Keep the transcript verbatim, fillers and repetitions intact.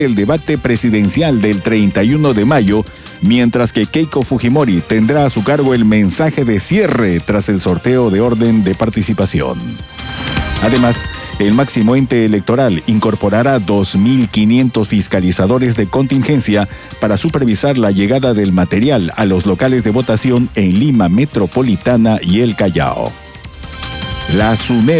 el debate presidencial del treinta y uno de mayo, mientras que Keiko Fujimori tendrá a su cargo el mensaje de cierre tras el sorteo de orden de participación. Además, el máximo ente electoral incorporará dos mil quinientos fiscalizadores de contingencia para supervisar la llegada del material a los locales de votación en Lima Metropolitana y el Callao. La SUNED